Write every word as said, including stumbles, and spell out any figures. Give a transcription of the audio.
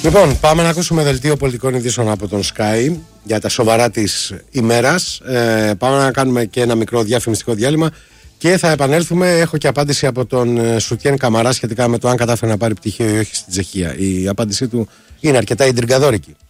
Λοιπόν, πάμε να ακούσουμε δελτίο πολιτικών ειδήσεων από τον Sky για τα σοβαρά της ημέρας. Ε, πάμε να κάνουμε και ένα μικρό διαφημιστικό διάλειμμα και θα επανέλθουμε. Έχω και απάντηση από τον Σουτιέν Καμαρά σχετικά με το αν κατάφερε να πάρει πτυχίο ή όχι στην Τσεχία. Η απάντησή του είναι αρκετά ιντριγκαδόρικη.